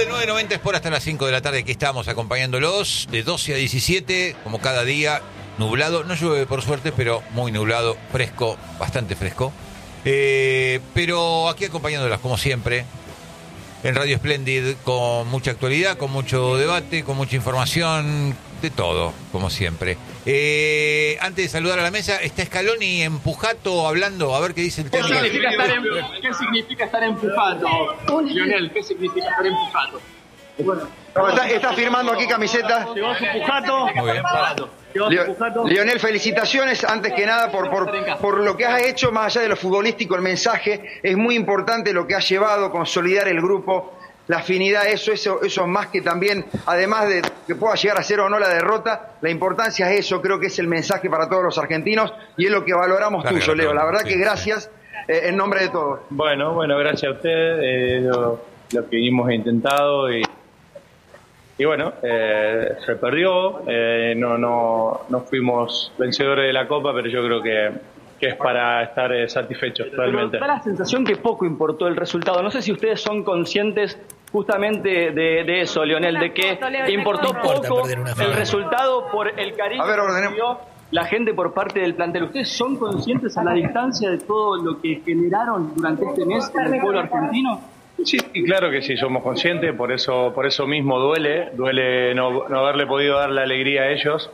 de 9:90 es por hasta las 5 de la tarde. Aquí estamos acompañándolos de 12 a 17, como cada día, nublado. No llueve por suerte, pero muy nublado, fresco, bastante fresco. Pero aquí acompañándolas como siempre, en Radio Splendid, con mucha actualidad, con mucho debate, con mucha información, de todo, como siempre. Antes de saludar a la mesa, está Scaloni en Pujato hablando, a ver qué dice el técnico. ¿Qué significa estar en Pujato? Lionel, ¿qué significa estar en Pujato? Bueno, está firmando aquí camiseta. Llegó su Pujato. Muy bien. Lionel, felicitaciones antes que nada por lo que has hecho, más allá de lo futbolístico, el mensaje es muy importante lo que has llevado, consolidar el grupo, la afinidad, eso más que también, además de que pueda llegar a ser o no la derrota, la importancia es eso, creo que es el mensaje para todos los argentinos y es lo que valoramos tuyo, Leo. La verdad que gracias en nombre de todos. Bueno, gracias a usted, lo que hemos intentado y bueno, se perdió, no fuimos vencedores de la Copa, pero yo creo que es para estar satisfechos realmente. Pero da la sensación que poco importó el resultado. No sé si ustedes son conscientes justamente de eso, Lionel, de que importó poco el resultado por el cariño que dio la gente por parte del plantel. ¿Ustedes son conscientes a la distancia de todo lo que generaron durante este mes en el pueblo argentino? Sí, claro que sí, somos conscientes, por eso mismo duele no haberle podido dar la alegría a ellos,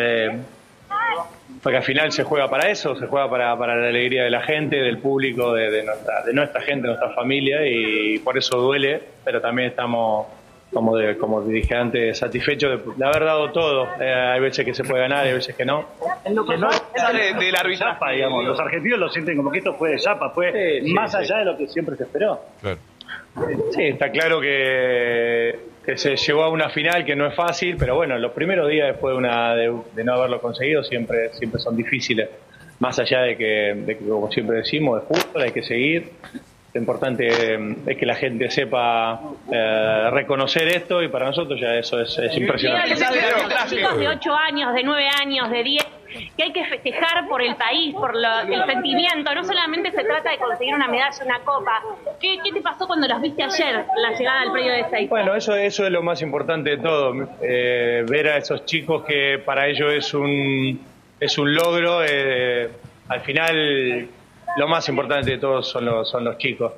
porque al final se juega para eso, se juega para la alegría de la gente, del público, de nuestra gente, de nuestra familia, y por eso duele, pero también estamos, como dije antes, satisfechos de haber dado todo. Hay veces que se puede ganar, hay veces que no. En lo que no es del arbitraje, digamos, los argentinos lo sienten como que esto fue de chapa, fue más allá de lo que siempre se esperó. Claro. Sí, está claro que se llegó a una final que no es fácil, pero bueno, los primeros días después de no haberlo conseguido siempre son difíciles. Más allá de que, como siempre decimos, de fútbol hay que seguir. Lo importante es que la gente sepa reconocer esto, y para nosotros ya eso es impresionante. Chicos de 8 años, de 9 años, de 10, que hay que festejar por el país, por el sentimiento. No solamente se trata de conseguir una medalla, una copa. ¿Qué te pasó cuando los viste ayer, la llegada al predio de Ezeiza? Bueno, eso es lo más importante de todo. Ver a esos chicos que para ellos es un logro. Al final, lo más importante de todos son los chicos.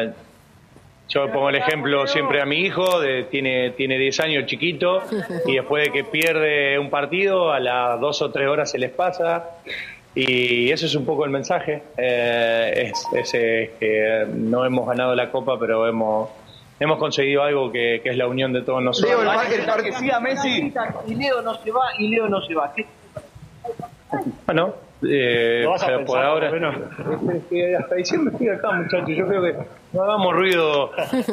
Yo pongo el ejemplo siempre a mi hijo, tiene 10 años, chiquito, y después de que pierde un partido, a las 2 o 3 horas se les pasa, y eso es un poco el mensaje. Es que no hemos ganado la Copa, pero hemos conseguido algo que es la unión de todos nosotros. Leo, que siga Messi, y Leo no se va, ¿Qué? Bueno, por ahora hasta diciembre estoy acá, muchachos. Yo creo que no hagamos ruido.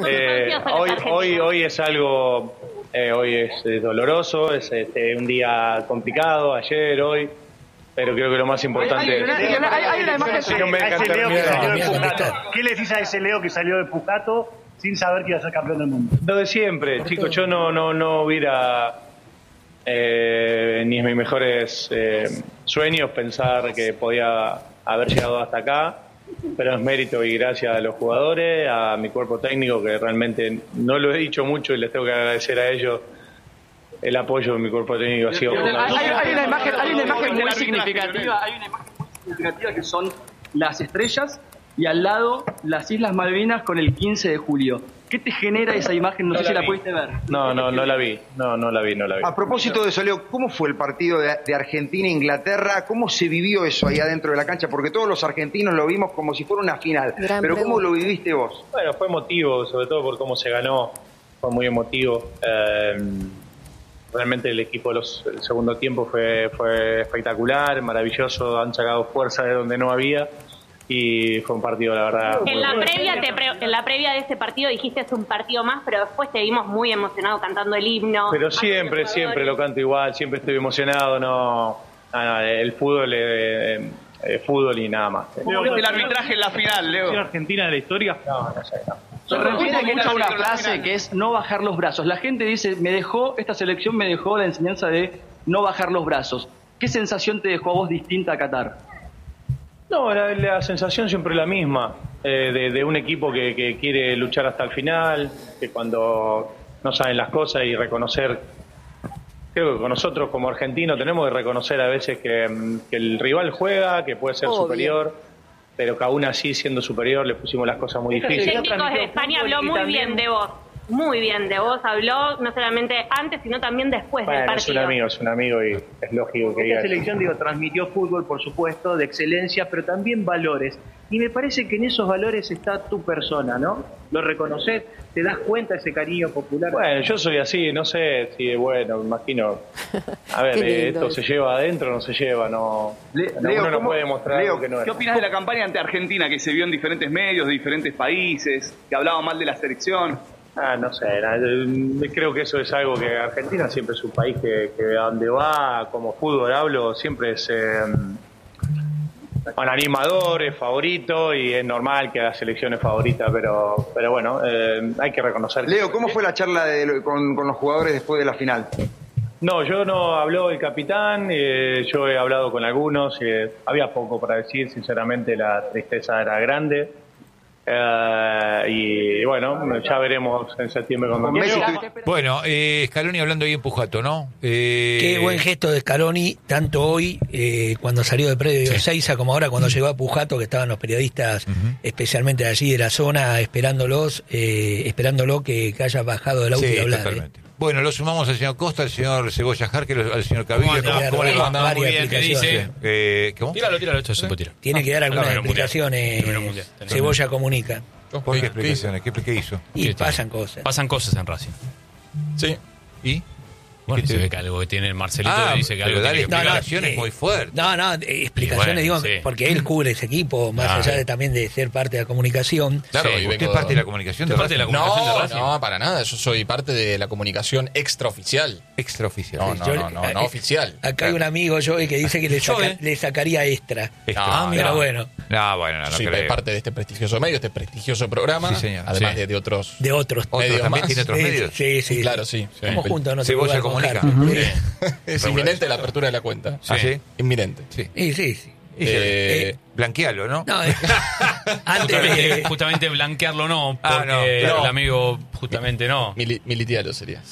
Hoy es algo, hoy es doloroso, es un día complicado, ayer, hoy, pero creo que lo más importante es hay una imagen ¿Qué le decís a ese Leo que salió de Pujato sin saber que iba a ser campeón del mundo? Lo de siempre, chicos. Yo no hubiera ni en mis mejores sueños pensar que podía haber llegado hasta acá, pero es mérito y gracias a los jugadores, a mi cuerpo técnico, que realmente no lo he dicho mucho y les tengo que agradecer a ellos el apoyo de mi cuerpo técnico. Ha sido hay una imagen muy significativa, que son las estrellas y al lado las Islas Malvinas con el 15 de julio. ¿Qué te genera esa imagen? No sé si la pudiste ver. No la vi. No la vi. A propósito de eso, Leo, ¿cómo fue el partido de Argentina-Inglaterra? ¿Cómo se vivió eso ahí adentro de la cancha? Porque todos los argentinos lo vimos como si fuera una final. Pero ¿cómo lo viviste vos? Bueno, fue emotivo, sobre todo por cómo se ganó. Fue muy emotivo. Realmente el equipo el segundo tiempo fue espectacular, maravilloso. Han sacado fuerza de donde no había. Y fue un partido, la verdad. En la previa de ese partido dijiste es un partido más, pero después te vimos muy emocionado cantando el himno. Pero siempre lo canto igual, siempre estoy emocionado. El fútbol es fútbol y nada más. ¿Cómo viste el arbitraje en la final, Leo? ¿Argentina de la historia? No sé. Se repite mucho una frase que es no bajar los brazos. La gente dice, esta selección me dejó la enseñanza de no bajar los brazos. ¿Qué sensación te dejó a vos distinta a Qatar? No, la sensación siempre es la misma, de un equipo que quiere luchar hasta el final, que cuando saben las cosas y reconocer. Creo que con nosotros como argentinos tenemos que reconocer a veces que el rival juega, que puede ser superior, pero que aún así siendo superior le pusimos las cosas muy difíciles. El técnico de España habló muy bien de vos. Muy bien de vos, habló no solamente antes, sino también después del partido. Es un amigo y es lógico que diga. Esta selección, transmitió fútbol, por supuesto, de excelencia, pero también valores. Y me parece que en esos valores está tu persona, ¿no? Lo reconoces, te das cuenta de ese cariño popular. Bueno, yo soy así, no sé si, bueno, me imagino. A ver, esto se lleva adentro, no se lleva, no. Uno no puede mostrar algo que no es. ¿Qué opinas de la campaña ante Argentina que se vio en diferentes medios, de diferentes países, que hablaba mal de la selección? No sé, creo que eso es algo que Argentina siempre es un país que a donde va, como fútbol hablo, siempre es un animador, es favorito y es normal que la selección es favorita, pero bueno, hay que reconocer. Leo, ¿cómo fue la charla con los jugadores después de la final? No, yo no habló el capitán, yo he hablado con algunos, había poco para decir, sinceramente la tristeza era grande. Y bueno, ya veremos en septiembre cuando Bueno, Scaloni hablando ahí en Pujato, ¿no? Qué buen gesto de Scaloni, tanto hoy cuando salió de predio de Ezeiza como ahora cuando llegó a Pujato, que estaban los periodistas especialmente de allí de la zona esperándolo que haya bajado del auto y hablar. Totalmente. Bueno, lo sumamos al señor Costa, al señor Cebolla Jarque, al señor Cavilla. ¿Cómo le va? Muy bien, ¿qué dice? ¿Cómo? Tíralo, Tiene que dar algunas explicaciones. Cebolla comunica. ¿Por qué explicaciones? ¿Qué hizo? Y pasan cosas. Pasan cosas en Racing. Sí. ¿Y? Bueno, se ve que algo que tiene el Marcelito le dice que algo pero tiene que explicaciones muy fuertes. Explicaciones, bueno, porque él cubre ese equipo, más allá de también de ser parte de la comunicación. Claro, y usted es parte de la comunicación de Racing. No, para nada, yo soy parte de la comunicación extraoficial. Extraoficial. No oficial. Acá hay un amigo, Joey, que dice que le sacaría extra. Pero bueno. No soy parte de este prestigioso medio, este prestigioso programa, además de otros. De otros. Medios también más. tiene otros medios. Sí. Claro, sí. Estamos juntos, no Cebolla comunica. Es inminente la apertura de la cuenta. Sí. Inminente. Sí. Blanquealo, ¿no? Justamente blanquearlo no, porque el amigo justamente no. Militialo sería.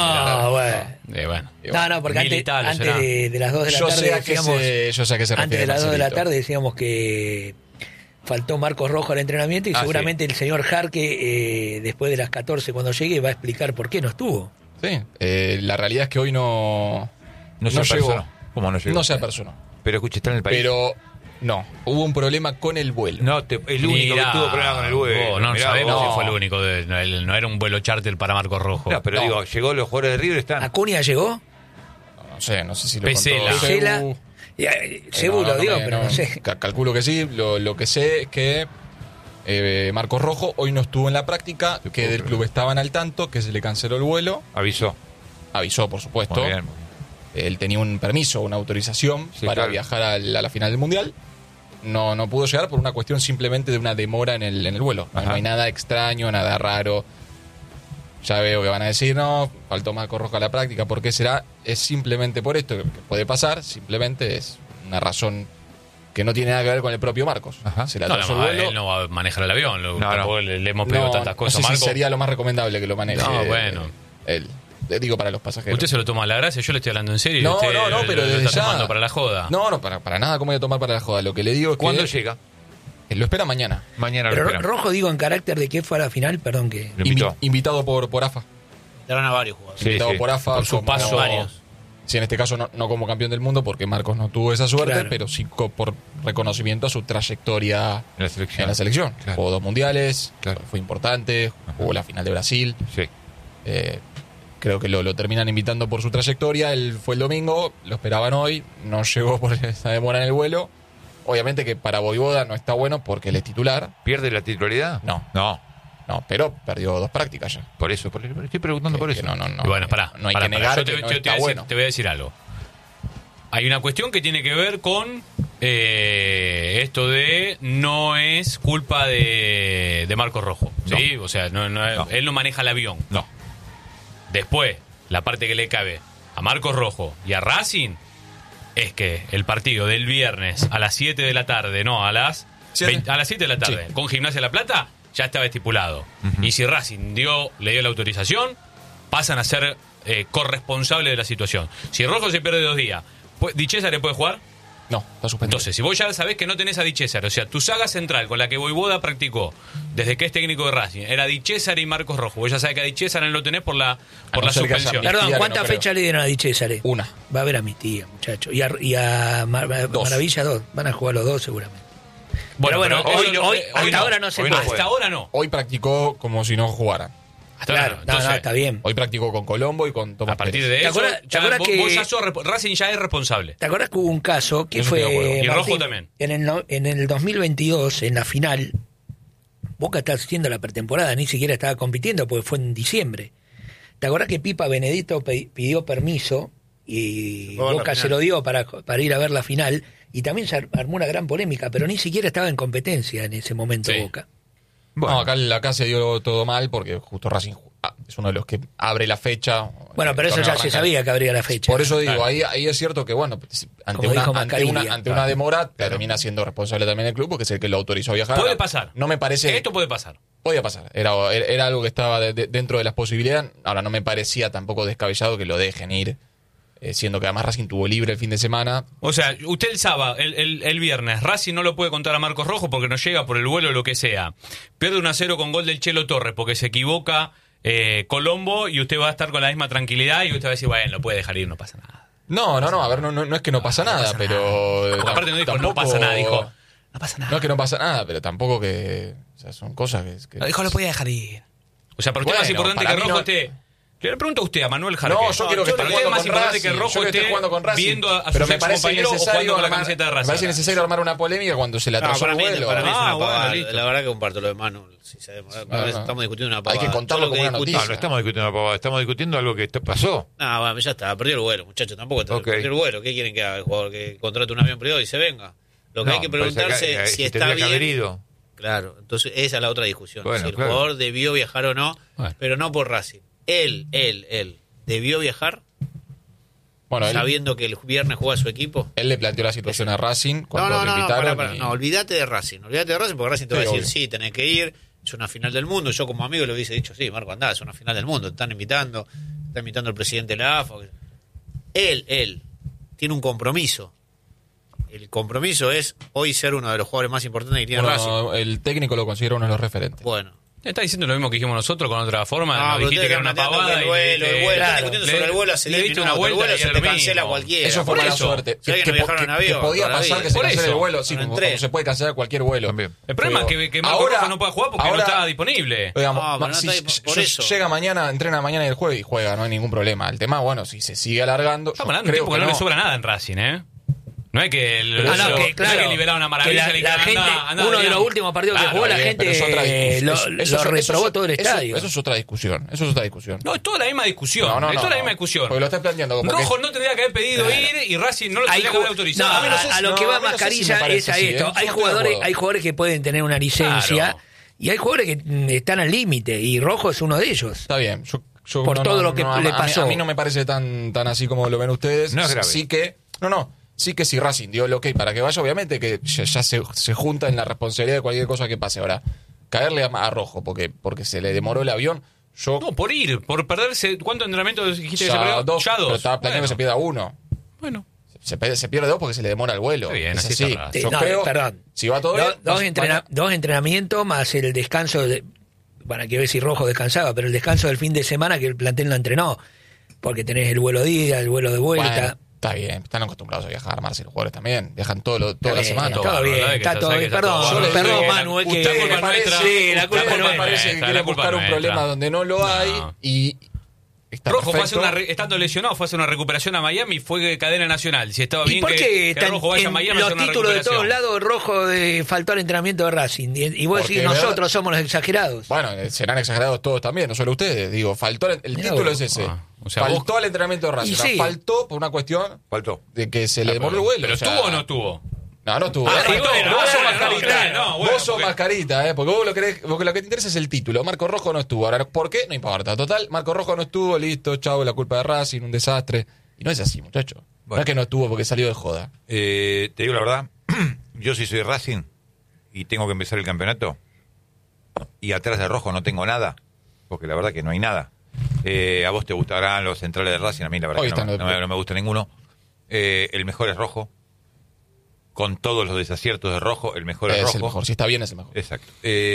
Bueno, porque antes de las 2 de la tarde decíamos, antes de las 2 de la tarde decíamos que faltó Marcos Rojo al entrenamiento y seguramente el señor Jarque después de las 14 cuando llegue va a explicar por qué no estuvo. Sí, la realidad es que hoy no llegó. ¿Cómo no llegó? No se apersonó. Pero escuche, está en el país. Pero no, hubo un problema con el vuelo. El único que tuvo problema con el vuelo. No sabemos si fue el único. No era un vuelo charter para Marcos Rojo. No, pero digo, llegó los jugadores de River, están. ¿Acuña llegó? No sé si lo Pesela. contó. Pesela. Seguro, pero no sé. Calculo que sí. Lo que sé es que Marcos Rojo hoy no estuvo en la práctica, que del club estaban al tanto, que se le canceló el vuelo. Avisó, por supuesto. Muy bien. Él tenía un permiso, una autorización para viajar a la final del Mundial. No pudo llegar por una cuestión simplemente de una demora en el vuelo. No hay nada extraño, nada raro. Ya veo que van a decir, no, faltó Marcos Rojo a la práctica. ¿Por qué será? Es simplemente por esto que puede pasar. Simplemente es una razón que no tiene nada que ver con el propio Marcos. Se le atrasó el vuelo. Él no va a manejar el avión. Tampoco le hemos pedido tantas cosas. No sé si sería lo más recomendable que lo maneje. Él. Digo para los pasajeros. Usted se lo toma a la gracia, yo le estoy hablando en serio. No, pero lo está tomando para la joda. No, para nada, ¿cómo voy a tomar para la joda? Lo que le digo es ¿cuándo llega? Lo espera mañana. Pero Rojo, digo, en carácter de que fue a la final, perdón que... Invitado por AFA. Invitaron a varios jugadores. Invitado por AFA. Por su paso. Varios. Sí, en este caso no como campeón del mundo, porque Marcos no tuvo esa suerte, pero sí por reconocimiento a su trayectoria en la selección. Jugó 2 mundiales, fue importante, jugó la final de Brasil. Creo que lo terminan invitando por su trayectoria. Él fue el domingo, lo esperaban hoy, no llegó por esa demora en el vuelo. Obviamente que para Vojvoda no está bueno porque él es titular. ¿Pierde la titularidad? No, pero perdió 2 prácticas ya. Por eso, estoy preguntando por eso. No. Y bueno, no hay que negar que no está bueno. Te voy a decir algo. Hay una cuestión que tiene que ver con esto de no es culpa de Marcos Rojo. ¿Sí? O sea, él no maneja el avión. No. Después, la parte que le cabe a Marcos Rojo y a Racing es que el partido del viernes a las 7 de la tarde, a las 7 de la tarde, con Gimnasia La Plata, ya estaba estipulado. Y si Racing le dio la autorización, pasan a ser corresponsables de la situación. Si Rojo se pierde 2 días, ¿Di Cesare puede jugar? No, está suspendido. Entonces, si vos ya sabés que no tenés a Di Cesare, o sea, tu saga central con la que Vojvoda practicó desde que es técnico de Racing era Di Cesare y Marcos Rojo. Vos ya sabés que a Di Cesare no lo tenés por la suspensión. Perdón, ¿cuántas fechas le dieron a Di Cesare? 1. Va a ver a mi tía, muchacho. Y a Maravilla 2. Van a jugar los 2 seguramente. Bueno, hoy hasta ahora no se puede. Hasta ahora no. Hoy practicó como si no jugara. Claro, no, está bien. Hoy practicó con Colombo y con Tomás A partir de eso, Racing ya es responsable. ¿Te acuerdas que hubo un caso que fue y Martín, Rojo también? En el 2022, en la final, Boca está haciendo la pretemporada, ni siquiera estaba compitiendo porque fue en diciembre. ¿Te acuerdas que Pipa Benedetto pidió permiso y Boca se lo dio para ir a ver la final? Y también se armó una gran polémica, pero ni siquiera estaba en competencia en ese momento Boca. Bueno. No, acá se dio todo mal porque justo Racing es uno de los que abre la fecha. Bueno, pero eso ya se sabía que abría la fecha. Por eso digo, claro. ahí es cierto que, bueno, ante una demora termina siendo responsable también el club porque es el que lo autorizó a viajar. Puede pasar. No me parece. Esto puede pasar. Podía pasar. Era algo que estaba dentro de las posibilidades. Ahora, no me parecía tampoco descabellado que lo dejen ir. Siendo que además Racing tuvo libre el fin de semana. O sea, usted el sábado, el viernes, Racing no lo puede contar a Marcos Rojo porque no llega por el vuelo o lo que sea. Pierde 1-0 con gol del Chelo Torres porque se equivoca Colombo y usted va a estar con la misma tranquilidad y usted va a decir, bueno, lo puede dejar ir, no pasa nada. No, a ver, no es que no pasa nada, pero... Aparte no dijo tampoco, no pasa nada, dijo, no pasa nada. No es que no pasa nada, pero tampoco que... O sea, son cosas que... Lo dijo, lo podía dejar ir. O sea, para usted es más importante que Rojo esté... Le pregunto a usted, a Manuel Jarque. No, yo quiero que esté jugando más importante que Rojo esté jugando con Racing, viendo a pero sus me parece necesario con la camiseta de Racing. Me parece necesario armar una polémica cuando se le atrasó el vuelo. Para mí es una pavada. La verdad que comparto lo de Manu. Si estamos discutiendo una pavada. Hay que contarlo como una noticia. No estamos discutiendo una pavada, estamos discutiendo algo que pasó. No, bueno, ya está, perdió el vuelo, muchachos. Tampoco perdió el vuelo. ¿Qué quieren que haga el jugador? Que contrate un avión privado y se venga. Lo que hay que preguntarse es si está bien. Claro, entonces esa es la otra discusión. Si el jugador debió viajar o no, pero no por Racing. Él debió viajar sabiendo que el viernes juega su equipo. Él le planteó la situación a Racing cuando lo invitaron. No, olvídate de Racing porque Racing te va a decir, sí, tenés que ir, es una final del mundo. Yo como amigo le hubiese dicho, sí, Marco, andá, es una final del mundo, te están invitando, está invitando el presidente de la AFA. Él tiene un compromiso. El compromiso es hoy ser uno de los jugadores más importantes que tiene Racing. El técnico lo considera uno de los referentes. Bueno. Está diciendo lo mismo que dijimos nosotros con otra forma. No, dijiste que era una pavada. El vuelo, estás discutiendo sobre el vuelo hace 10 minutos. El vuelo se te cancela cualquiera. Eso fue mala suerte. Que podía pasar que se cancele el vuelo. Sí, como se puede cancelar cualquier vuelo. El problema es que Marco Rojo no puede jugar porque no estaba disponible. Llega mañana, entrena mañana y el jueves y juega, no hay ningún problema. El tema, bueno, si se sigue alargando. Estamos hablando de un tipo que no le sobra nada en Racing, ¿eh? No es que que liberaron una maravilla. La gente, uno de los últimos partidos que jugó, la gente lo reprobó todo el estadio. Eso es otra discusión. No, es toda la misma discusión. Es toda la misma discusión. Porque lo estás planteando como Rojo no tendría que haber pedido ir y Racing no lo tendría que haber autorizado. A lo que va Mascarilla es a esto. Hay jugadores que pueden tener una licencia y hay jugadores que están al límite y Rojo es uno de ellos. Está bien. Por todo lo que le pasó. A mí no me parece tan así como lo ven ustedes. No es grave. Sí que si Racing dio el ok para que vaya, obviamente que ya se junta en la responsabilidad de cualquier cosa que pase. Ahora, caerle a Rojo porque se le demoró el avión, No, por perderse. ¿Cuántos entrenamientos dijiste que se perdió? Dos. Pero estaba planeando que se pierda uno. Bueno. Se pierde 2 porque se le demora el vuelo. Está bien, así. Yo creo, perdón. Si va todo bien... Dos entrenamientos más el descanso bueno, quiero ver si Rojo descansaba, pero el descanso del fin de semana que el plantel no entrenó. Porque tenés el vuelo de ida, el vuelo de vuelta... Bueno. Está bien, están acostumbrados a viajar, armarse los jugadores también. Viajan toda la semana. Todo bien, está todo bien. Perdón, Manu, es que... La culpa no me parece que quiere buscar un problema donde no lo hay y... Rojo estando lesionado fue a hacer una recuperación a Miami, fue cadena nacional. Si estaba bien que Rojo vaya a Miami a hacer una recuperación. Los títulos de todos lados, Rojo faltó al entrenamiento de Racing. Y vos decís, nosotros somos los exagerados. Bueno, serán exagerados todos también, no solo ustedes. Digo, faltó el título es ese. Faltó al entrenamiento de Racing. Faltó por una cuestión de que se le demoró el vuelo. ¿Pero estuvo o no estuvo? No estuvo. Vos sos mascarita, porque vos lo que te interesa es el título. Marco Rojo no estuvo. Ahora, ¿por qué? No importa. Total, Marco Rojo no estuvo, listo, chavo, la culpa de Racing, un desastre. Y no es así, muchacho. No es que no estuvo porque salió de joda. Te digo la verdad, yo sí soy Racing y tengo que empezar el campeonato y atrás de Rojo no tengo nada, porque la verdad que no hay nada. A vos te gustarán los centrales de Racing, a mí la verdad que no me gusta ninguno. El mejor es Rojo. Con todos los desaciertos de Rojo, el mejor es Rojo. Es el mejor, si está bien es el mejor. Exacto.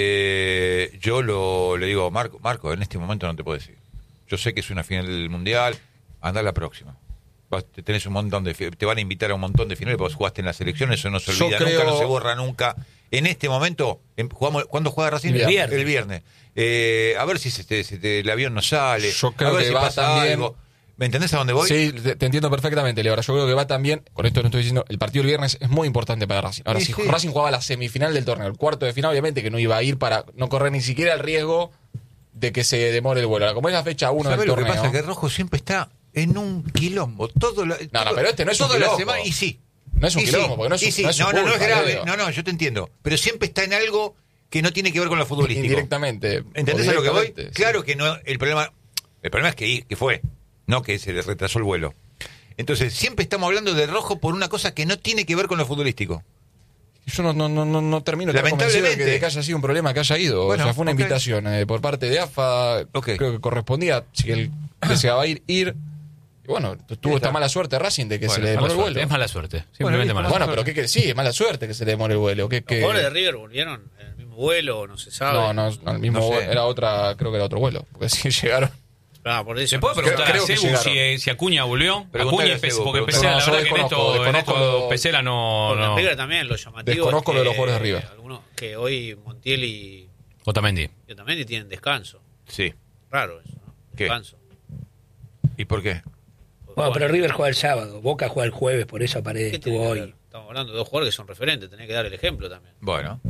Yo le digo, Marco, en este momento no te puedo decir. Yo sé que es una final del Mundial, anda a la próxima. Tenés un montón te van a invitar a un montón de finales, porque jugaste en la selección, eso no se olvida nunca, no se borra nunca. En este momento, ¿cuándo juega Racing? El viernes. A ver si el avión no sale. Yo creo a ver que si va pasa también. Algo. ¿Me entendés a dónde voy? Sí, te entiendo perfectamente, Leo. Ahora, yo creo que va también, con esto no estoy diciendo, el partido del viernes es muy importante para Racing. Ahora, si Racing jugaba la semifinal del torneo, el cuarto de final, obviamente que no iba a ir para no correr ni siquiera el riesgo de que se demore el vuelo. Ahora, como es la fecha 1 del torneo... ¿Sabés lo que pasa? Que Rojo siempre está en un quilombo. Pero este no es un quilombo. Semana, y sí. No es un quilombo, porque no es no es grave. No, yo te entiendo. Pero siempre está en algo que no tiene que ver con lo futbolístico. Indirectamente. ¿Entendés a lo que voy? Sí. Claro que no. El problema es que fue, no que se le retrasó el vuelo. Entonces, siempre estamos hablando de Rojo por una cosa que no tiene que ver con lo futbolístico. Yo no termino de estar convencido de que haya sido un problema que haya ido. Bueno, o sea, fue una invitación por parte de AFA. Creo que correspondía, si él deseaba ir. Y bueno, tuvo esta mala suerte Racing de que se le demore el vuelo. Es mala suerte, simplemente mala suerte. Bueno, pero sí, es mala suerte que se le demore el vuelo. ¿Los jugadores de River volvieron en el mismo vuelo? No se sabe. No, el mismo vuelo, creo que era otro vuelo. Porque sí llegaron. Por eso. ¿Se puede preguntar a Cebu si Acuña volvió? Acuña, porque Pesela, la verdad que en esto Pesela no... River también, lo llamativo. Desconozco lo de los jugadores de River. Algunos que hoy Montiel y Otamendi tienen descanso. Sí. Raro eso, ¿no? Descanso. ¿Y por qué? Bueno, pero River juega el sábado, Boca juega el jueves, por eso Paredes estuvo hoy. Estamos hablando de dos jugadores que son referentes, tenés que dar el ejemplo también. Bueno.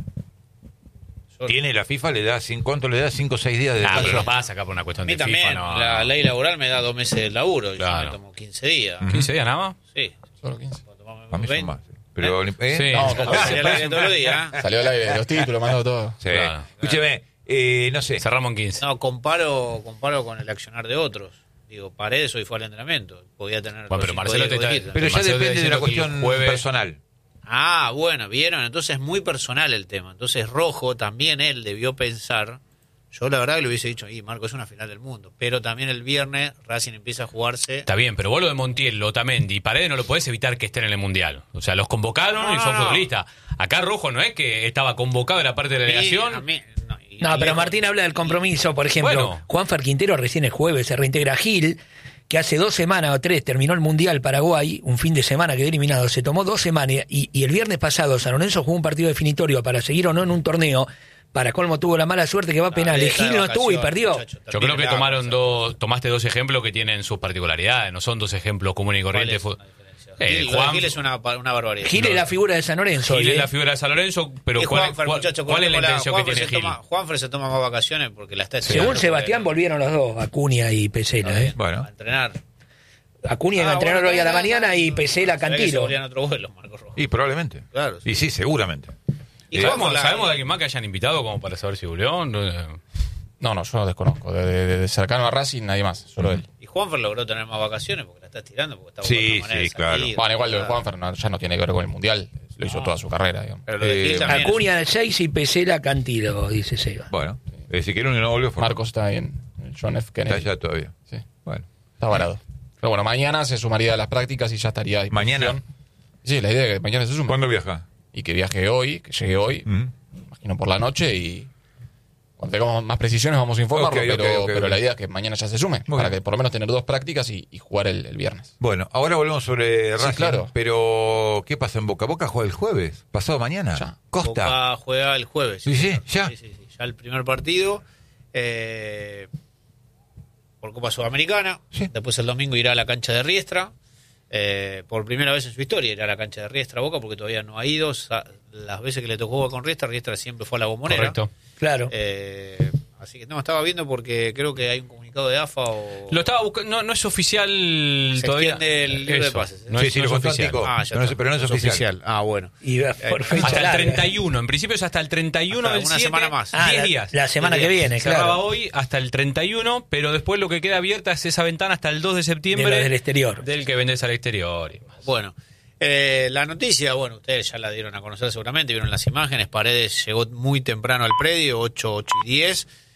Tiene la FIFA, ¿cuánto le da? 5 o 6 días de descanso. Pero no pasa acá por una cuestión de FIFA. También, la ley laboral me da 2 meses de laburo, yo me tomo 15 días. ¿15 días nada más? Sí. Solo 15. A mí son más. Pero, sí. Salió al aire todos los días. Salió al aire, los títulos, mandó todo. Sí. Claro. Escúcheme, no sé. Cerramos en 15. No, comparo con el accionar de otros. Digo, Paredes hoy fue al entrenamiento. Podía tener... Bueno, pero Marcelo pero ya depende de la cuestión personal. Bueno, vieron, entonces es muy personal el tema. Entonces Rojo también él debió pensar, yo la verdad que le hubiese dicho, Marco, es una final del mundo, pero también el viernes Racing empieza a jugarse. Está bien, pero vos lo de Montiel, Otamendi y Paredes no lo podés evitar que estén en el Mundial. O sea, los convocaron y son futbolistas. Acá Rojo no es que estaba convocado en la parte de la delegación. Pero Martín habla del compromiso, por ejemplo, Juanfer Quintero recién el jueves se reintegra. Gil, que hace 2 semanas o 3 terminó el Mundial Paraguay, un fin de semana quedó eliminado, se tomó 2 semanas y el viernes pasado San Lorenzo jugó un partido definitorio para seguir o no en un torneo. Para colmo tuvo la mala suerte que va a penales. Gil no estuvo y perdió. Yo creo que tomaste 2 ejemplos que tienen sus particularidades, no son 2 ejemplos comunes y corrientes. Gil es una barbaridad. Gil es la figura de San Lorenzo. Gil es la figura de San Lorenzo, pero ¿cuál es la intención que tiene Gil? Juanfer se toma más vacaciones porque la está estudiando. Según Sebastián volvieron los dos, Acuña y Pesela. Bueno. A entrenar. Acuña iba a entrenar hoy a la mañana y Pesela Cantilo. Otro vuelo, Marco Rojo. Y probablemente. Claro. Y sí, seguramente. ¿Sabemos de alguien más que hayan invitado como para saber si volvió? No, yo lo desconozco. De cercano a Racing, nadie más, solo él. Y Juanfer logró tener más vacaciones porque la está estirando. Porque está sí, claro. Bueno, igual lo de Juanfer ya no tiene que ver con el Mundial. Lo hizo toda su carrera, digamos. Acuña el 6 y Pesela Cantilo, dice Seba. Bueno, si quiere uno no volvió. Marcos está ahí en el John F. Kennedy. Está allá todavía. Sí. Bueno, está varado. Pero bueno, mañana se sumaría a las prácticas y ya estaría a disposición. ¿Mañana? Sí, la idea es que mañana se suma. ¿Cuándo viaja? Y que viaje hoy, que llegue hoy, imagino por la noche, y cuando tengamos más precisiones vamos a informarlo, pero la idea es que mañana ya se sume, para que por lo menos tener 2 prácticas y jugar el viernes. Bueno, ahora volvemos sobre Racing, claro. Pero ¿qué pasa en Boca? ¿Boca juega el jueves? ¿Pasado mañana? Ya. ¿Costa? Boca juega el jueves. Sí, ya. Sí, ya el primer partido. Por Copa Sudamericana. Sí. Después el domingo irá a la cancha de Riestra. Por primera vez en su historia irá a la cancha de Riestra Boca porque todavía no ha ido. Las veces que le tocó jugar con Riestra siempre fue a la Bombonera. Correcto. Claro. Así que estaba viendo porque creo que hay un comunicado de AFA o... Lo estaba buscando, no es oficial se todavía. Extiende el libro de pases. No es oficial. Pero no es oficial. Bueno. Y por fecha hasta larga. el 31, en principio es hasta el 31 del 7. Una semana más. 10 días. La semana que viene, Cerraba hoy hasta el 31, pero después lo que queda abierta es esa ventana hasta el 2 de septiembre. Del exterior. Del que vendés al exterior. Bueno. La noticia, ustedes ya la dieron a conocer seguramente, vieron las imágenes. Paredes llegó muy temprano al predio, 8 y 10.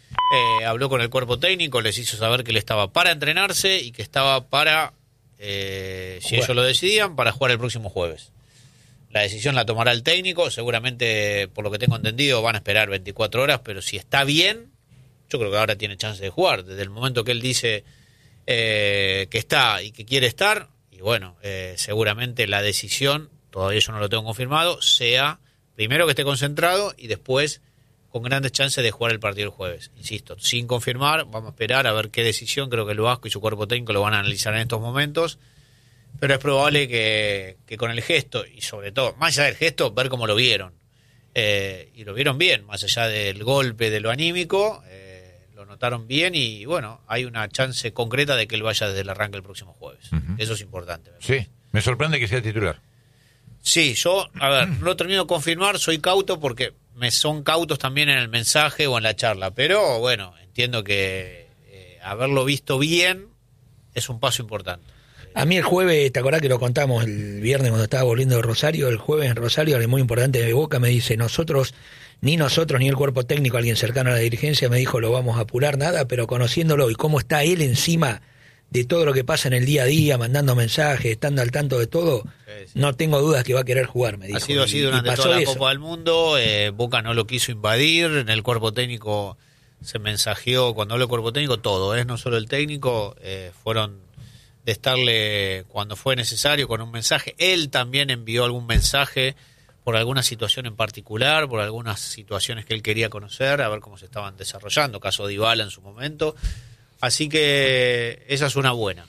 habló con el cuerpo técnico, les hizo saber que él estaba para entrenarse y que estaba para, si ellos lo decidían, para jugar el próximo jueves. La decisión la tomará el técnico, seguramente, por lo que tengo entendido, van a esperar 24 horas, pero si está bien, yo creo que ahora tiene chance de jugar. Desde el momento que él dice que está y que quiere estar, y bueno, seguramente la decisión, todavía yo no lo tengo confirmado, sea primero que esté concentrado y después con grandes chances de jugar el partido el jueves. Insisto, sin confirmar, vamos a esperar a ver qué decisión, creo que el Vasco y su cuerpo técnico lo van a analizar en estos momentos, pero es probable que con el gesto, y sobre todo, más allá del gesto, ver cómo lo vieron. Y lo vieron bien, más allá del golpe, de lo anímico, lo notaron bien y bueno, hay una chance concreta de que él vaya desde el arranque el próximo jueves. Eso es importante. Sí, me sorprende que sea titular. Sí, yo, a ver, no lo termino de confirmar, soy cauto porque me son cautos también en el mensaje o en la charla, pero bueno, entiendo que haberlo visto bien es un paso importante. A mí el jueves, ¿te acordás que lo contamos el viernes cuando estaba volviendo de Rosario? El jueves en Rosario, alguien muy importante de Boca me dice, nosotros ni el cuerpo técnico, alguien cercano a la dirigencia me dijo, lo vamos a apurar, nada, pero conociéndolo y cómo está él encima de todo lo que pasa en el día a día, mandando mensajes, estando al tanto de todo, no tengo dudas que va a querer jugar, me dijo. Ha sido así durante toda la Copa del Mundo, Boca no lo quiso invadir, en el cuerpo técnico se mensajeó, cuando hablo del cuerpo técnico, todo, no solo el técnico, fueron de estarle cuando fue necesario con un mensaje. Él también envió algún mensaje por alguna situación en particular, por algunas situaciones que él quería conocer, a ver cómo se estaban desarrollando, caso Dybala en su momento. Así que esa es una buena.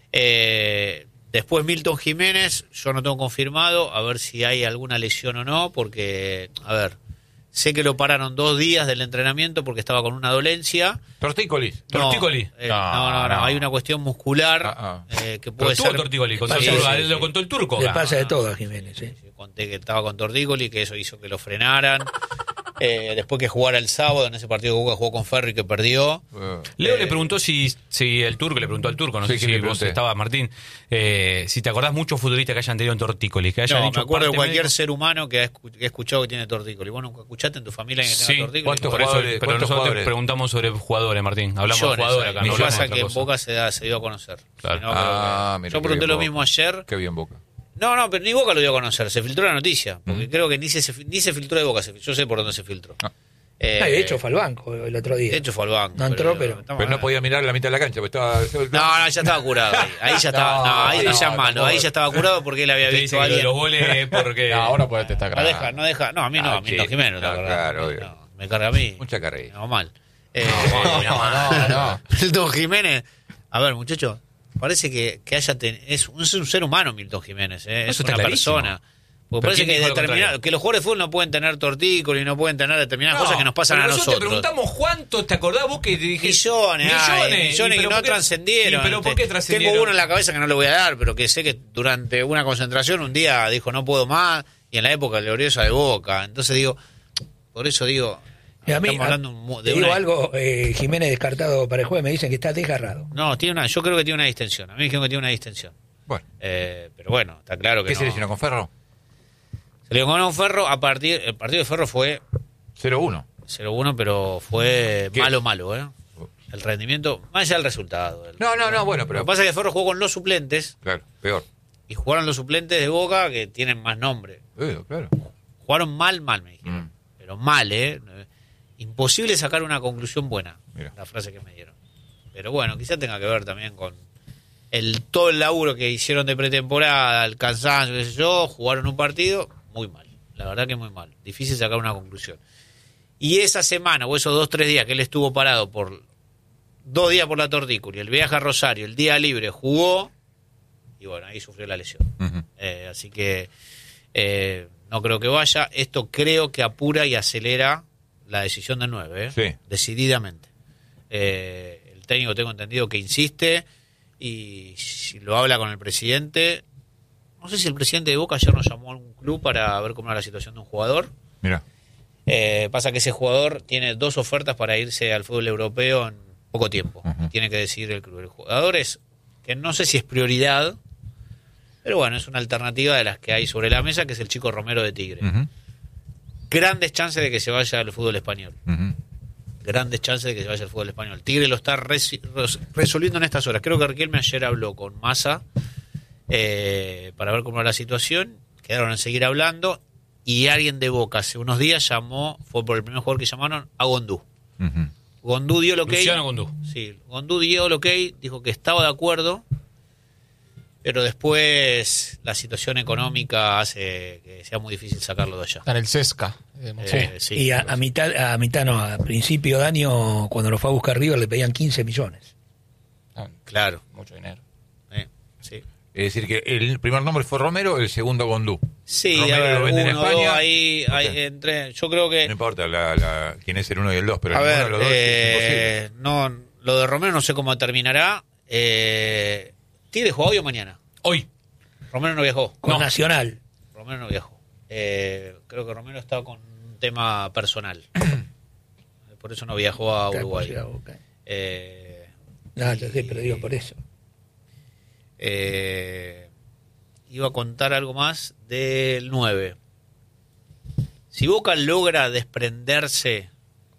Después Milton Jiménez, yo no tengo confirmado, a ver si hay alguna lesión o no, porque, a ver, sé que lo pararon 2 días del entrenamiento porque estaba con una dolencia. Tortícoli. No, hay una cuestión muscular que puede ser. Tortícoli, lo contó el turco. Le pasa de todo a Jiménez. Sí, conté que estaba con tortícoli, que eso hizo que lo frenaran. Después que jugara el sábado en ese partido que Boca jugó con Ferri que perdió. Leo le preguntó si el turco, le preguntó al turco, no sé si vos estabas, Martín, si te acordás muchos futbolistas que hayan tenido tortícolis, que hayan dicho. Me acuerdo de cualquier ser humano que ha escuchado que tiene tortícolis. ¿Vos nunca escuchaste en tu familia que tenga tortícolis? Pero nosotros te preguntamos sobre jugadores, Martín. Hablamos de jugadores acá. Me pasa que en Boca se dio a conocer. Claro. Yo pregunté lo mismo ayer. Qué bien Boca. No, pero ni Boca lo dio a conocer, se filtró la noticia, porque creo que ni se filtró de Boca, yo sé por dónde se filtró. De hecho fue al banco el otro día. De hecho fue al banco. No entró, pero no podía mirar la mitad de la cancha. Estaba... No, ya estaba curado. Ahí ya estaba. Ahí ya malo. Ahí ya estaba curado porque él había visto a alguien. Los goles porque. Ahora puede estar grave. No deja. No, a mí no. A Milton Jiménez. Claro, me carga a mí. Mucha carrera. No, mal. Milton Jiménez. A ver, muchachos. Parece que es un ser humano Milton Jiménez, es una persona. Porque parece que los jugadores de fútbol no pueden tener tortícolis, no pueden tener determinadas cosas que nos pasan a nosotros. Te preguntamos cuántos, ¿te acordás vos que dijiste? Millones que no trascendieron. ¿Pero por qué trascendieron? Tengo uno en la cabeza que no le voy a dar, pero que sé que durante una concentración un día dijo no puedo más, y en la época gloriosa de Boca. Entonces por eso digo... Estamos hablando de algo, Jiménez descartado para el jueves, me dicen que está desgarrado. No, yo creo que tiene una distensión. A mí me dijeron que tiene una distensión. Bueno. Pero bueno, está claro que ¿Qué se lesionó con Ferro? Se lesionó con Ferro el partido de Ferro fue 0-1. 0-1, pero fue malo, El rendimiento, más allá del resultado. Bueno, pero... Lo que pasa es que Ferro jugó con los suplentes. Claro, peor. Y jugaron los suplentes de Boca que tienen más nombre. Claro. Jugaron mal, me dijeron. Pero mal, Imposible sacar una conclusión buena. Mira. La frase que me dieron. Pero bueno, quizá tenga que ver también con todo el laburo que hicieron de pretemporada, el cansancio, qué sé yo, jugaron un partido muy mal. La verdad que muy mal. Difícil sacar una conclusión. Y esa semana, o esos 2-3 días que él estuvo parado por 2 días por la tortícolis, el viaje a Rosario, el día libre, jugó, y bueno, ahí sufrió la lesión. Así que no creo que vaya. Esto creo que apura y acelera la decisión del 9, Sí. Decididamente. El técnico tengo entendido que insiste y si lo habla con el presidente, no sé si el presidente de Boca ayer nos llamó a algún club para ver cómo era la situación de un jugador. Mira. Pasa que ese jugador tiene 2 ofertas para irse al fútbol europeo en poco tiempo. Tiene que decidir el club. El jugador que no sé si es prioridad, pero bueno, es una alternativa de las que hay sobre la mesa, que es el chico Romero de Tigre. Grandes chances de que se vaya al fútbol español. grandes chances de que se vaya el fútbol español. Tigre lo está resolviendo en estas horas. Creo que Riquelme ayer habló con Massa para ver cómo era la situación. Quedaron en seguir hablando y alguien de Boca hace unos días fue por el primer jugador que llamaron, a Gondú. Gondú dio el ok. Luciano Gondú. Sí, Gondú dio el ok, dijo que estaba de acuerdo, pero después la situación económica hace que sea muy difícil sacarlo de allá. Está en el Cesca. Sí. Y a principio de año, cuando lo fue a buscar River, le pedían 15 millones. Claro. Mucho dinero. Sí. Es decir, que el primer nombre fue Romero, el segundo Gondú. Sí, Romero a ver, lo vende en España. Ahí entre, yo creo que... No importa quién es el 1 y el 2, pero a ver, de los dos es no, lo de Romero no sé cómo terminará. ¿Tigre juega hoy o mañana? Hoy. Romero no viajó. Con Nacional. Romero no viajó. Creo que Romero estaba con un tema personal. Por eso no viajó a Uruguay. No, yo sé, pero digo por eso. Iba a contar algo más del 9. Si Boca logra desprenderse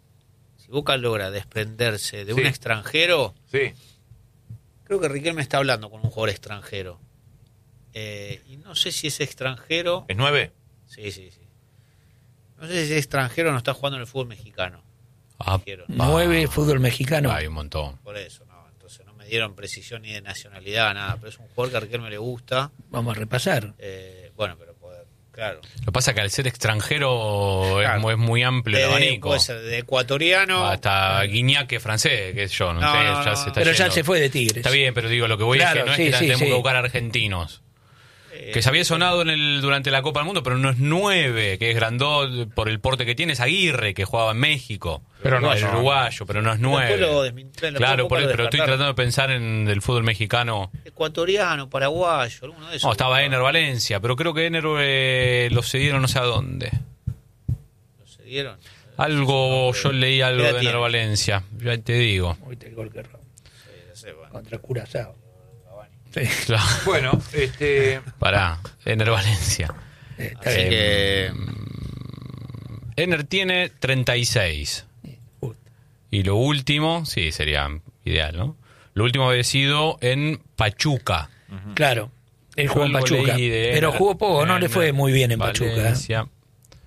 de un extranjero, creo que Riquelme está hablando con un jugador extranjero. Y no sé si ese extranjero... ¿Es 9? Sí. No sé si ese extranjero no está jugando en el fútbol mexicano. 9 fútbol mexicano. Hay un montón. Por eso, no. Entonces no me dieron precisión ni de nacionalidad, nada. Pero es un jugador que a Riquelme le gusta. Vamos a repasar. Bueno, pero claro. Lo que pasa es que al ser extranjero es muy amplio el abanico. Puede ser de ecuatoriano. Hasta Guiñac, francés, que yo, no sé. Pero ya se fue de Tigres. Está bien, pero digo, lo que voy es que no es que tenemos que buscar argentinos. Que se había sonado durante la Copa del Mundo, pero no es 9, que es grandot por el porte que tiene. Es Aguirre, que jugaba en México. Pero no es uruguayo, pero no es 9. Claro, pero estoy tratando de pensar en el fútbol mexicano. Ecuatoriano, paraguayo, alguno de esos. No, estaba Ener Valencia, pero creo que Ener lo cedieron no sé a dónde. ¿Lo cedieron? Yo leí algo de Ener Valencia, ya te digo. Ahorita el gol que contra Curazao. Sí. Claro. Bueno, Pará, Ener Valencia. Así que... Ener tiene 36. Y lo último, sí, sería ideal, ¿no? Lo último había sido en Pachuca. Claro, él jugó en Pachuca. Pero jugó poco, no le fue muy bien en Valencia. Pachuca.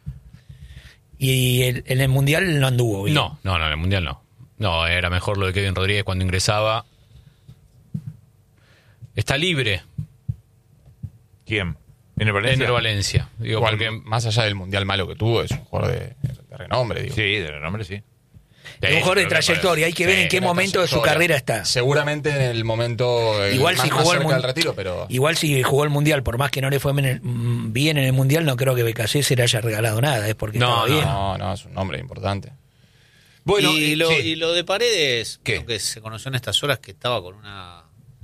Y en el Mundial no anduvo bien. No, en el Mundial no. No, era mejor lo de Kevin Rodríguez cuando ingresaba. Está libre. ¿Quién? ¿Ener Valencia. Digo, igual, porque más allá del mundial malo que tuvo, es un jugador de renombre. Digo. Sí, de renombre, sí. Es un jugador de trayectoria. Hay que ver en qué momento de su carrera está. Seguramente en el momento igual más, si jugó cerca del retiro, pero... Igual si jugó el mundial, por más que no le fue bien en el mundial, no creo que BKC se le haya regalado nada. Es porque estaba bien. No, es un nombre importante. Bueno, y lo de Paredes, creo que se conoció en estas horas que estaba con una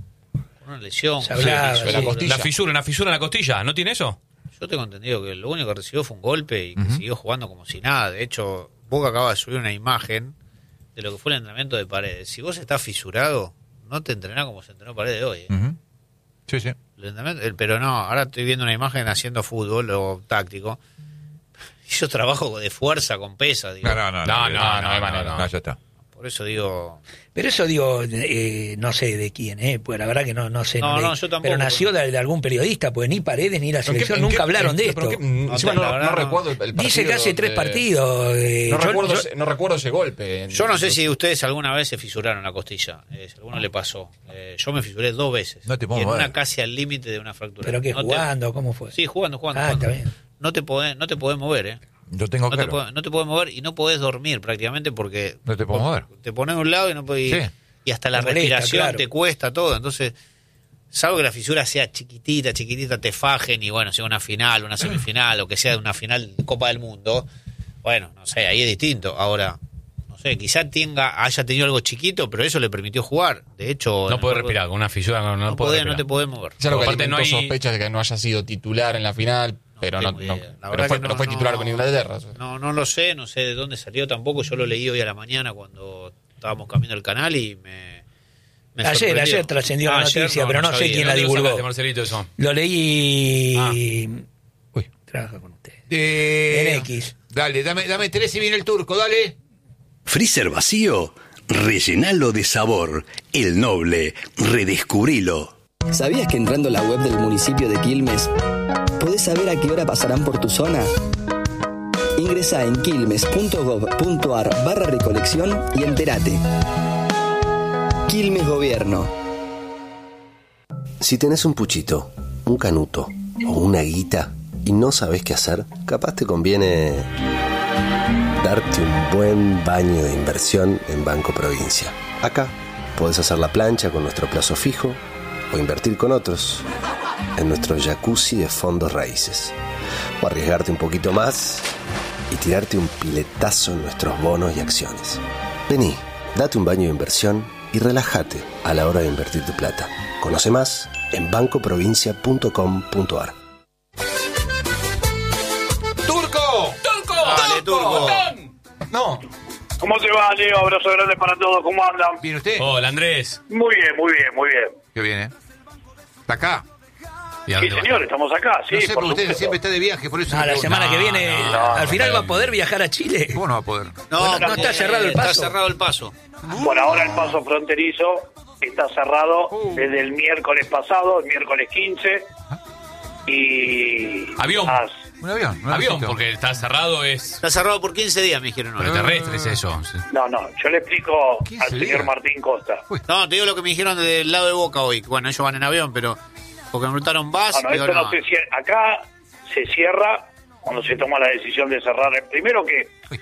lesión. Una fisura en la costilla, ¿no tiene eso? Yo tengo entendido que lo único que recibió fue un golpe y que siguió jugando como si nada. De hecho, Boca acaba de subir una imagen de lo que fue el entrenamiento de Paredes. Si vos estás fisurado, no te entrenás como se entrenó Paredes hoy. Sí. Pero no, ahora estoy viendo una imagen haciendo fútbol o táctico. Y yo trabajo de fuerza con pesas. Digo. No hay manera. No, ya está. Por eso digo... Pero eso digo, no sé de quién, pues la verdad que no sé. No, yo tampoco. Pero nació de algún periodista, pues ni Paredes ni la selección nunca hablaron de esto. No recuerdo el partido. Dice que hace 3 partidos. No recuerdo ese golpe. Yo no sé si ustedes alguna vez se fisuraron la costilla. Si a alguno le pasó. Yo me fisuré 2 veces. No te puedo mover. En una casi al límite de una fractura. ¿Pero qué, jugando? ¿Cómo fue? Sí, jugando. Está bien. No te podés mover, Yo tengo claro. No te podés mover y no podés dormir prácticamente porque... No te podés mover. Te pones de un lado y no podés... Y hasta la respiración te cuesta todo. Entonces, salvo que la fisura sea chiquitita, te fajen y bueno, sea una final, una semifinal o que sea una final de Copa del Mundo, bueno, no sé, ahí es distinto. Ahora, no sé, quizá haya tenido algo chiquito, pero eso le permitió jugar. De hecho... No puede respirar, con una fisura no te podés mover. Ya lo que alimentó sospechas de que no haya sido titular en la final... Pero fue titular con Inglaterra. No lo sé, no sé de dónde salió tampoco. Yo lo leí hoy a la mañana cuando estábamos cambiando el canal y me ayer trascendió la noticia, pero no sé quién la divulgó. Lo leí... Trabaja con usted. En X. Dale, dame 3 y viene el turco, dale. ¿Freezer vacío? Rellenalo de sabor. El Noble. Redescubrilo. ¿Sabías que entrando a la web del municipio de Quilmes podés saber a qué hora pasarán por tu zona? Ingresá en quilmes.gov.ar/recolección y entérate. Quilmes Gobierno. Si tenés un puchito, un canuto o una guita y no sabés qué hacer, capaz te conviene darte un buen baño de inversión en Banco Provincia. Acá podés hacer la plancha con nuestro plazo fijo o invertir con otros en nuestro jacuzzi de fondos raíces. O arriesgarte un poquito más y tirarte un piletazo en nuestros bonos y acciones. Vení, date un baño de inversión y relájate a la hora de invertir tu plata. Conoce más en bancoprovincia.com.ar. ¡Turco! ¡Dale, Turco! No. ¿Cómo te va, Leo? Abrazo grande para todos. ¿Cómo andan? ¿Bien usted? Hola, Andrés. Muy bien. Qué bien, ¿eh? ¿Está acá? Sí, señor, estamos acá, sí. No sé, porque usted siempre está de viaje, por eso... la semana que viene, al final va a poder viajar a Chile. ¿Cómo no va a poder? No está cerrado el paso. Está cerrado el paso. Bueno, ahora el paso fronterizo está cerrado desde el miércoles pasado, el miércoles 15. Y... Avión. Un avión. Avión, porque está cerrado Está cerrado por 15 días, me dijeron. Pero terrestre es eso. No, yo le explico al señor Martín Costa. No, te digo lo que me dijeron del lado de Boca hoy. Bueno, ellos van en avión, pero... Porque me preguntaron, ¿vas? No, esto no se cierra. Acá se cierra cuando se toma la decisión de cerrar. Primero que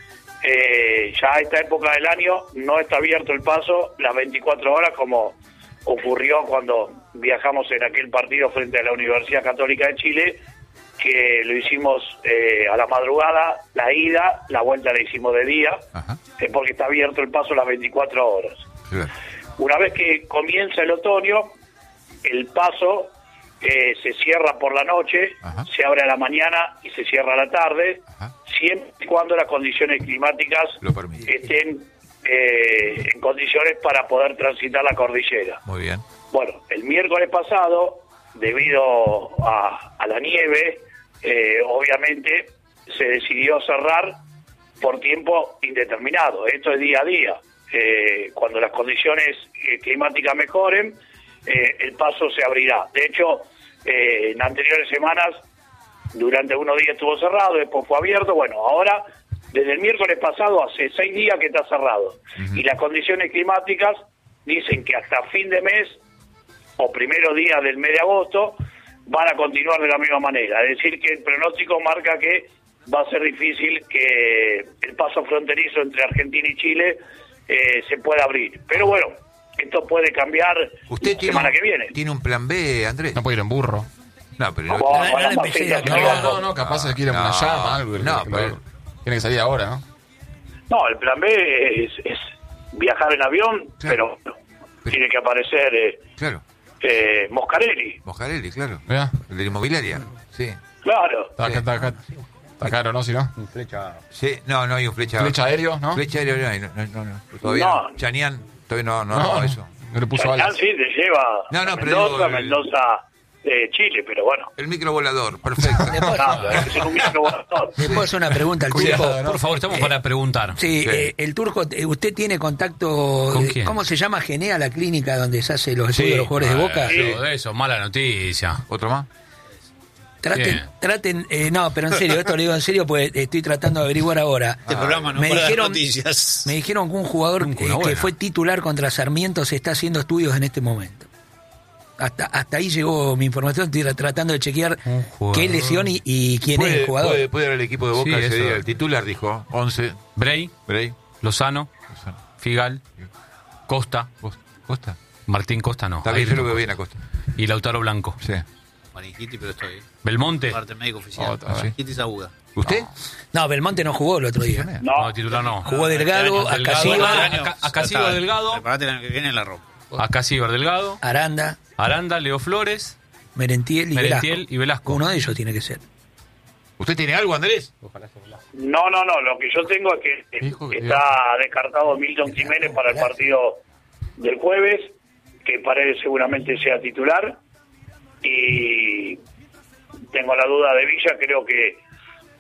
ya a esta época del año no está abierto el paso las 24 horas como ocurrió cuando viajamos en aquel partido frente a la Universidad Católica de Chile, que lo hicimos a la madrugada, la ida, la vuelta la hicimos de día, porque está abierto el paso las 24 horas. Sí. Una vez que comienza el otoño, el paso se cierra por la noche, se abre a la mañana y se cierra a la tarde, siempre y cuando las condiciones climáticas estén en condiciones para poder transitar la cordillera. Muy bien. Bueno, el miércoles pasado, debido a la nieve, obviamente se decidió cerrar por tiempo indeterminado. Esto es día a día. Cuando las condiciones climáticas mejoren, el paso se abrirá. De hecho, en anteriores semanas, durante unos días estuvo cerrado, después fue abierto. Bueno, ahora, desde el miércoles pasado, hace 6 días que está cerrado. Y las condiciones climáticas dicen que hasta fin de mes, o primeros días del mes de agosto, van a continuar de la misma manera. Es decir, que el pronóstico marca que va a ser difícil que el paso fronterizo entre Argentina y Chile se pueda abrir. Pero bueno, esto puede cambiar la semana que viene. ¿Tiene un plan B, Andrés? No puede ir en burro. No, pero no, capaz se quiere una llama, algo. No, pero tiene que salir ahora, ¿no? No, el plan B es viajar en avión, pero tiene que aparecer Moscarelli. Moscarelli, claro. El de la inmobiliaria, sí. Claro. Está caro, ¿no? Si no. Flecha. Sí, no hay un flecha. ¿Flecha aéreo, no? Flecha aéreo no. Todavía no. Chanian, todavía no, eso. No le puso Chanian sí te lleva Mendoza, Chile, pero bueno. El microvolador, perfecto. Es un microvolador. ¿Le puedo hacer una pregunta al Turco? Por favor, estamos para preguntar. Sí, el Turco, ¿usted tiene contacto? ¿Con quién? ¿Cómo se llama Genea, la clínica donde se hace los estudios de los jugadores de Boca? Sí. De eso, mala noticia. ¿Otro más? Traten, no, pero en serio, esto lo digo en serio, pues estoy tratando de averiguar ahora. Este programa no para las noticias. Me dijeron que un jugador que fue titular contra Sarmiento se está haciendo estudios en este momento. Hasta ahí llegó mi información, estoy tratando de chequear qué lesión y quién es el jugador. Puede ir al equipo de Boca ese día. El titular dijo 11. Bray. Lozano. Figal. Costa. Martín Costa no. Está bien, yo lo veo bien a Costa. Y Lautaro Blanco. Sí. Maringitti, pero estoy. Belmonte. Parte médico oficial. Maringitti es aguda. ¿Usted? No, Belmonte no jugó el otro día. No, titular no. Jugó Delgado, Acasíbar Delgado. Preparate el año que viene la ropa. Acasíbar Delgado. Aranda, Leo Flores. Merentiel y Velasco. Uno de ellos tiene que ser. ¿Usted tiene algo, Andrés? No. Lo que yo tengo es que está descartado Milton Jiménez para el partido del jueves, que Paredes seguramente sea titular. Y tengo la duda de Villa, creo que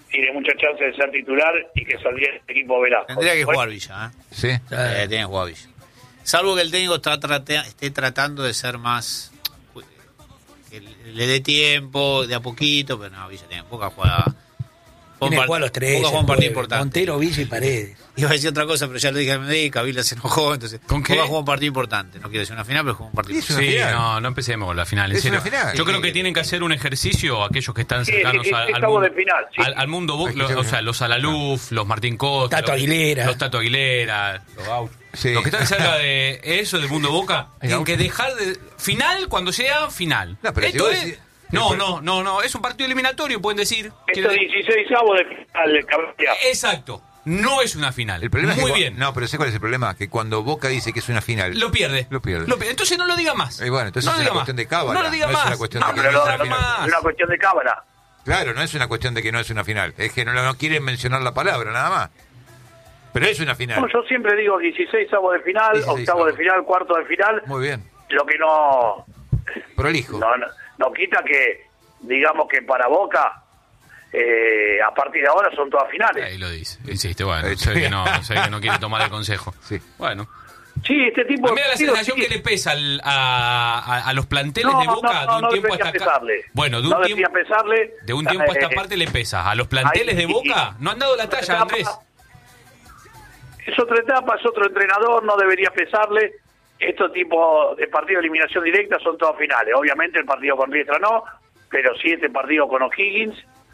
tiene muchas chances de ser titular y que saldría el equipo Velasco. Tendría que jugar Villa, ¿eh? Sí. Tiene que jugar Villa. Salvo que el técnico esté tratando de ser más... que le dé tiempo, de a poquito, pero no, Villa tiene poca jugada. Tiene que jugar los tres. Poca un partido importante. Montero, Villa y Paredes. Iba a decir otra cosa, pero ya lo dije a Medica, Villa se enojó, entonces... ¿Con qué? Jugó un partido importante, no quiere decir una final, pero jugó un partido importante. Sí, no empecemos con la final, en serio. Yo creo que tienen que hacer un ejercicio aquellos que están cercanos al mundo, o sea, los Alaluf, los Martín Costa, Tato Aguilera, los Gauchos. Sí. Los que están cerca de eso, del mundo Boca, tienen que dejar de... Final cuando sea final. No, pero esto es... No, es un partido eliminatorio, pueden decir. Esto es 16avos de final, Exacto. No es una final. El problema Muy es bien. No, pero sé cuál es el problema, que cuando Boca dice que es una final... Lo pierde. Entonces no lo diga más. Bueno, entonces es una cuestión de cábala. No lo diga más. Es una cuestión de que no es una final. Es una cuestión de cábala. Claro, no es una cuestión de que no es una final. Es que no quieren mencionar la palabra, nada más. Pero es una final. No, yo siempre digo 16avos de final, octavos de final, cuartos de final. Muy bien. Lo que no... Prolijo. No quita que, digamos que para Boca... a partir de ahora son todas finales. Ahí lo dice, insiste, bueno, sé que no quiere tomar el consejo. Sí. Bueno. Sí, este tipo... A mí da la sensación que le pesa a los planteles de Boca de un tiempo hasta acá. Bueno, de un tiempo a esta parte le pesa. A los planteles de Boca no han dado la talla, Andrés. Es otra etapa, es otro entrenador, no debería pesarle. Estos tipos de partidos de eliminación directa son todas finales. Obviamente el partido con Riestra no, pero sí este partido con O'Higgins.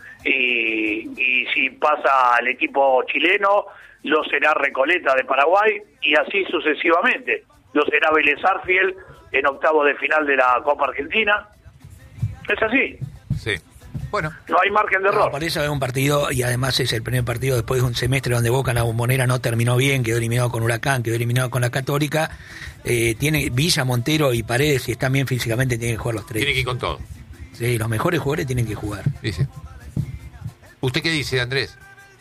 Y si pasa al equipo chileno, lo será Recoleta de Paraguay y así sucesivamente. Lo será Vélez Sarsfield en octavo de final de la Copa Argentina. Es así. Sí. Bueno. No hay margen de error. Por eso es un partido, y además es el primer partido después de un semestre donde Boca en la Bombonera no terminó bien, quedó eliminado con Huracán, quedó eliminado con la Católica. Tiene Villa, Montero y Paredes, si están bien físicamente, tienen que jugar los tres. Tiene que ir con todo. Sí, los mejores jugadores tienen que jugar. Dice. ¿Usted qué dice, Andrés?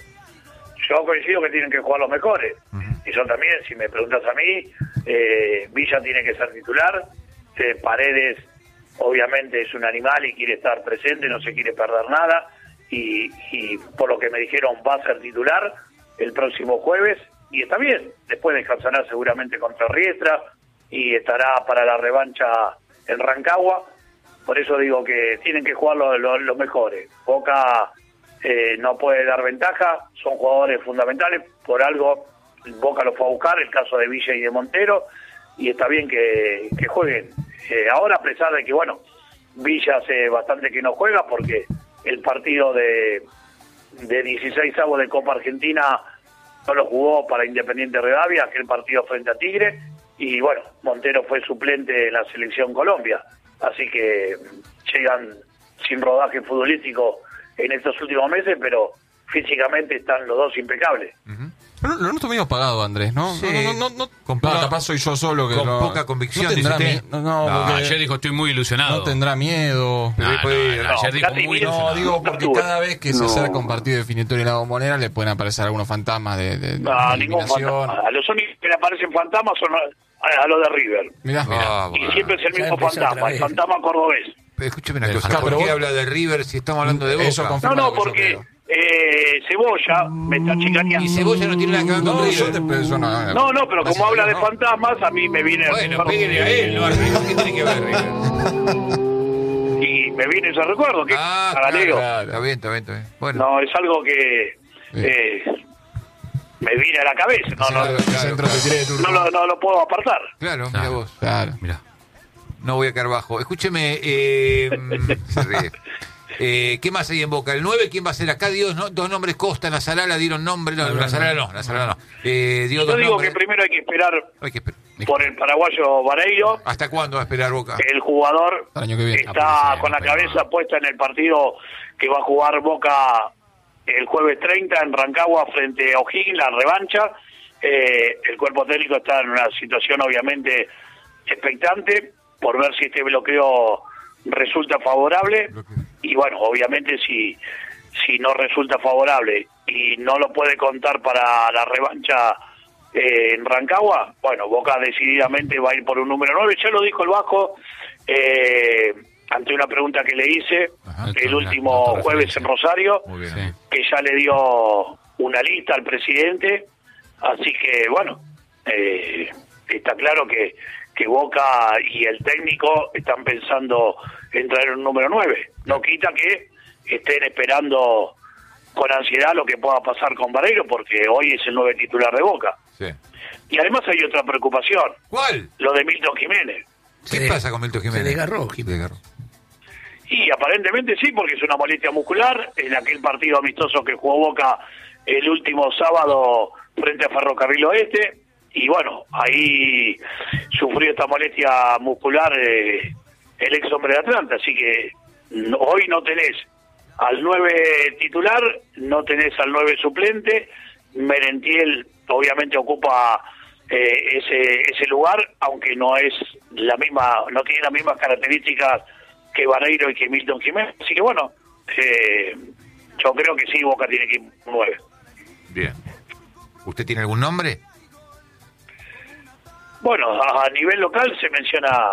Yo coincido que tienen que jugar los mejores. Y yo también, si me preguntas a mí, Villa tiene que ser titular. Paredes, obviamente, es un animal y quiere estar presente, no se quiere perder nada. Y por lo que me dijeron, va a ser titular el próximo jueves. Y está bien, después descansará seguramente contra Riestra y estará para la revancha en Rancagua. Por eso digo que tienen que jugar los mejores. Boca... no puede dar ventaja, son jugadores fundamentales, por algo Boca los fue a buscar, el caso de Villa y de Montero, y está bien que jueguen. Ahora, a pesar de que, bueno, Villa hace bastante que no juega, porque el partido de 16avos de Copa Argentina no lo jugó para Independiente Rivadavia, aquel partido frente a Tigre, y bueno, Montero fue suplente en la selección Colombia, así que llegan sin rodaje futbolístico en estos últimos meses, pero físicamente están los dos impecables. Lo noto medio apagado, Andrés, ¿no? Sí. Capaz soy yo solo que con poca convicción. No tendrá ayer dijo estoy muy ilusionado. No tendrá miedo. Ayer dijo muy ilusionado. No, digo porque cada vez que se acerca un partido definitorio en la Bombonera le pueden aparecer algunos fantasmas de ningún fantasma. A los únicos que le aparecen fantasmas son a los de River. Mirá. Y siempre es el mismo fantasma, el fantasma cordobés. Escúcheme una cosa, ¿por qué habla de River si estamos hablando de Boca? No, porque Cebolla me está chicaneando. Y Cebolla no tiene nada que ver con River. No, pero como habla de fantasmas, a mí me viene... Bueno, pégale a él, no a River. ¿Qué tiene que ver River? Y me viene ese recuerdo, que claro. Está bien. Bueno. No, es algo que... me viene a la cabeza. No lo puedo apartar. Claro, mira vos. Claro, mira. No voy a quedar bajo. Escúcheme, se ríe. ¿Qué más hay en Boca? El 9, ¿quién va a ser acá? Dio dos nombres, Costa, Nazarala dieron nombre. No, Nazarala no. Dio Yo digo que primero hay que esperar por el paraguayo Vareiro. ¿Hasta cuándo va a esperar Boca? El jugador está con la cabeza puesta en el partido que va a jugar Boca el jueves 30 en Rancagua frente a O'Higgins, la revancha. El cuerpo técnico está en una situación obviamente expectante por ver si este bloqueo resulta favorable y bueno, obviamente si no resulta favorable y no lo puede contar para la revancha en Rancagua, bueno, Boca decididamente va a ir por un número 9, ya lo dijo el Vasco, ante una pregunta que le hice el último jueves en Rosario, que ya le dio una lista al presidente, así que bueno, está claro que Boca y el técnico están pensando en traer un número 9. No quita que estén esperando con ansiedad lo que pueda pasar con Barreiro, porque hoy es el 9 titular de Boca. Sí. Y además hay otra preocupación. ¿Cuál? Lo de Milton Jiménez. ¿Qué pasa con Milton Jiménez? Se desgarró. Y aparentemente sí, porque es una molestia muscular. En aquel partido amistoso que jugó Boca el último sábado frente a Ferrocarril Oeste, y bueno, ahí sufrió esta molestia muscular el ex hombre de Atlanta, así que hoy no tenés al 9 titular, no tenés al 9 suplente. Merentiel obviamente ocupa ese lugar, aunque no es la misma, no tiene las mismas características que Barreiro y que Milton Jiménez, así que bueno, yo creo que sí, Boca tiene que ir 9. Bien. ¿Usted tiene algún nombre? Bueno, a nivel local se menciona,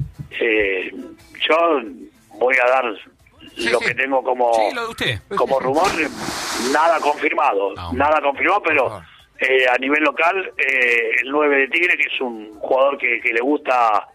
yo voy a dar lo que tengo como rumor, nada confirmado, pero a nivel local, el 9 de Tigre, que es un jugador que le gusta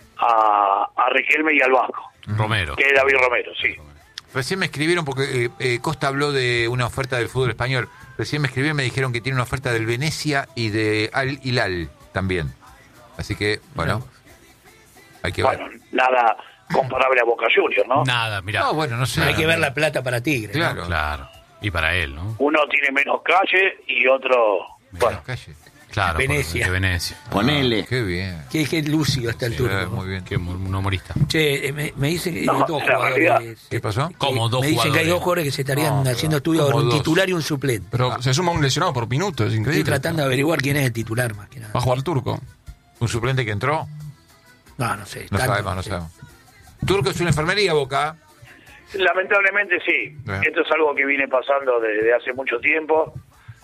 a Riquelme y al Vasco. Romero. Que es David Romero, sí. Recién me escribieron, porque Costa habló de una oferta del fútbol español. Recién me escribieron, me dijeron que tiene una oferta del Venecia y de Al Hilal también. Así que, bueno, hay que ver. Bueno, nada comparable a Boca Juniors, ¿no? Nada, mirá. No, bueno, no sé. Hay que ver la plata para Tigre. Claro, ¿no? Claro. Y para él, ¿no? Uno tiene menos calle y otro... Bueno, calle. Claro, Venecia. De Venecia. Ponele. Qué bien. Qué lúcido está el turco. Muy bien. Qué un humorista. Che, me dicen que hay dos jugadores. ¿Qué pasó? Como dos me dicen jugadores. que hay dos jugadores que se estarían haciendo estudios, un titular y un suplente. Pero se suma un lesionado por minuto, es increíble. Estoy tratando de averiguar quién es el titular, más que nada. ¿Va a jugar Turco? ¿Un suplente que entró? No sé. No sabemos. ¿Turco es una enfermería, Boca? Lamentablemente sí. Esto es algo que viene pasando desde hace mucho tiempo.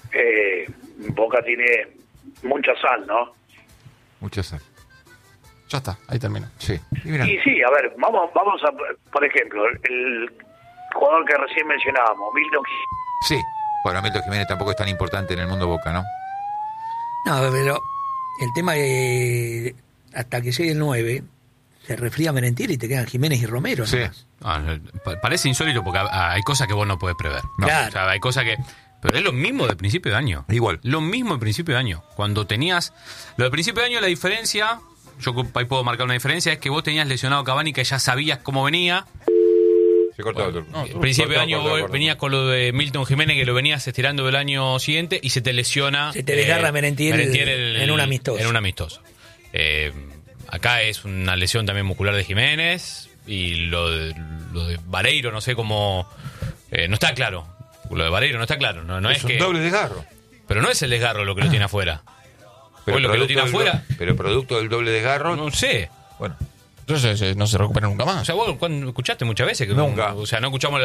Boca tiene mucha sal, ¿no? Mucha sal. Ya está, ahí termina. Sí. Y sí, a ver, vamos a, por ejemplo, el jugador que recién mencionábamos, Milton Jiménez. Sí. Bueno, Milton Jiménez tampoco es tan importante en el mundo Boca, ¿no? No, pero el tema es hasta que llegue el 9 se refría Merentiel y te quedan Jiménez y Romero. Sí. Parece insólito porque hay cosas que vos no podés prever. No. Claro. O sea, hay cosas que... Pero es lo mismo de principio de año. Igual. Lo mismo de principio de año. Cuando tenías... Lo de principio de año, la diferencia... Yo ahí puedo marcar una diferencia. Es que vos tenías lesionado a Cavani, que ya sabías cómo venía. Se cortó el turno. Principio de año venías con lo de Milton Jiménez, que lo venías estirando el año siguiente, y se te lesiona... Se te desgarra Merentiel en un amistoso. En un amistoso. Acá es una lesión también muscular de Jiménez. Y lo de Barreiro, no sé cómo... no está claro. Lo de Barreiro no está claro. No es un doble desgarro. Pero no es el desgarro lo que lo tiene afuera. Pero lo que lo tiene afuera... Pero producto del doble desgarro... No sé. Bueno. Entonces no se recupera nunca más. O sea, vos escuchaste muchas veces que... Nunca. O sea, no escuchamos